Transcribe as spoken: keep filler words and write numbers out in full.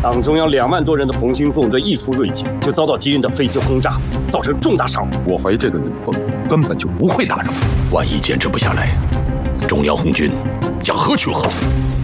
党中央两万多人的红星纵队一出瑞金，就遭到敌人的飞机轰炸，造成重大伤亡。 我怀疑这个冷风根本就不会打扰。 万一坚持不下来，中央红军将何去何从？